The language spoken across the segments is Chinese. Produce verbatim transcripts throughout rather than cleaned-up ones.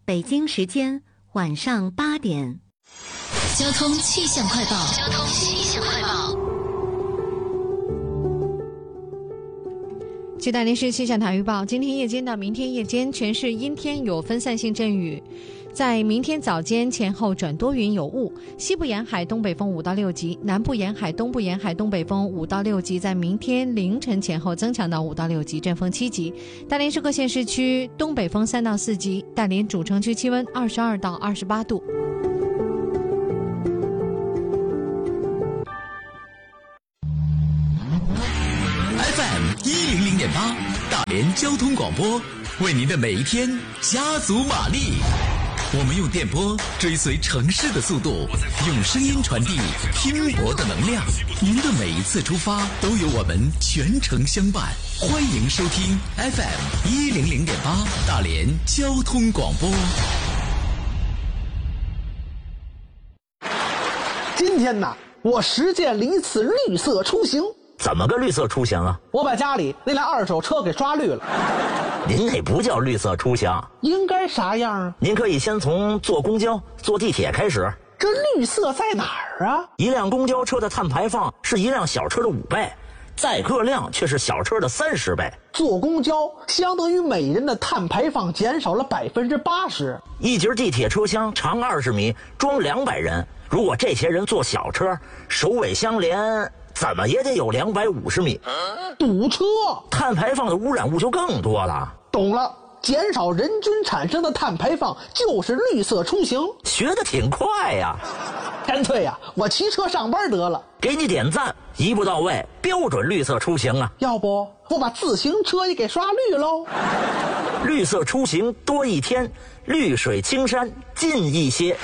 北京时间晚上八点。 交通气象快报。交通气象快报。 据大连市气象台预报，今天夜间到明天夜间，全市阴天有分散性阵雨。在明天早间前后转多云有雾，西部沿海东北风五到六级，南部沿海、东部沿海东北风五到六级，在明天凌晨前后增强到五到六级，阵风七级。大连市各县市区东北风三到四级，大连主城区气温二十二到二十八度。 F M 一零零点八，大连交通广播，为您的每一天加足马力。我们用电波追随城市的速度，用声音传递拼搏的能量。您的每一次出发，都有我们全程相伴。欢迎收听 F M 一零零点八，大连交通广播。 今天呐，我实践了一次绿色出行。 怎么个绿色出行啊？ 我把家里那辆二手车给刷绿了。 您那不叫绿色出行， 应该啥样啊？ 您可以先从坐公交、坐地铁开始。 这绿色在哪儿啊？ 一辆公交车的碳排放是一辆小车的五倍，载客量却是小车的三十倍。 坐公交相当于每人的碳排放减少了百分之八十。 一节地铁车厢长二十米，装两百人。如果这些人坐小车，首尾相连，怎么也得有两百五十米， 堵车， 碳排放的污染物就更多了。 懂了，减少人均产生的碳排放就是绿色出行。 学得挺快呀！ 干脆呀，我骑车上班得了。 给你点赞，一步到位，标准绿色出行啊！ 要不我把自行车也给刷绿喽？ 绿色出行多一天，绿水青山近一些。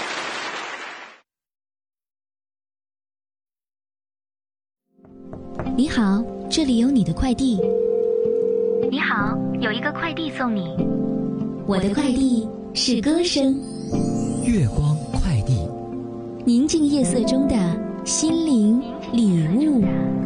你好，这里有你的快递。 你好，有一个快递送你。 我的快递是歌声， 月光快递， 宁静夜色中的心灵礼物。